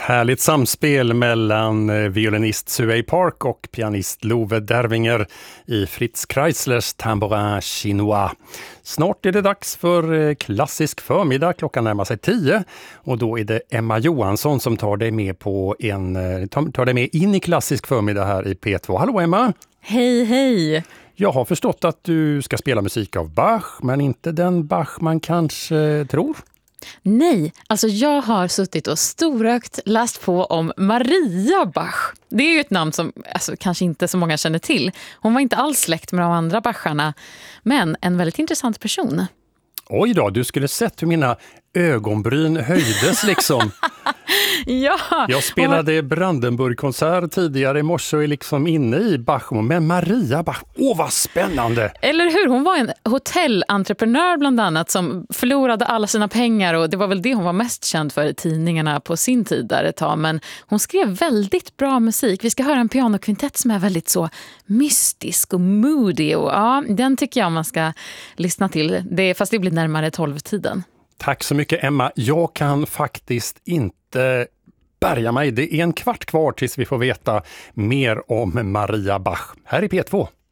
härligt samspel mellan violinist Suey Park och pianist Love Dervinger i Fritz Kreislers Tambourin Chinois. Snart är det dags för klassisk förmiddag, klockan närmar sig 10 och då är det Emma Johansson som tar dig med in i klassisk förmiddag här i P2. Hallå Emma! Hej, hej! Jag har förstått att du ska spela musik av Bach, men inte den Bach man kanske tror. Nej, alltså jag har suttit och storökt läst på om Maria Bach. Det är ju ett namn som kanske inte så många känner till. Hon var inte alls släkt med de andra Bacharna, men en väldigt intressant person. Oj då, du skulle sett hur mina ögonbryn höjdes liksom. Ja. Jag spelade Brandenburgkonsert tidigare i morse och är liksom inne i Bach. Men Maria Bach, vad spännande! Eller hur? Hon var en hotellentreprenör bland annat som förlorade alla sina pengar och det var väl det hon var mest känd för i tidningarna på sin tid där ett tag. Men hon skrev väldigt bra musik. Vi ska höra en pianokvintett som är väldigt så mystisk och moody och ja, den tycker jag man ska lyssna till. Fast det blir närmare 12-tiden. Tack så mycket Emma. Jag kan faktiskt inte bärga mig. Det är en kvart kvar tills vi får veta mer om Maria Bach. Här är P2.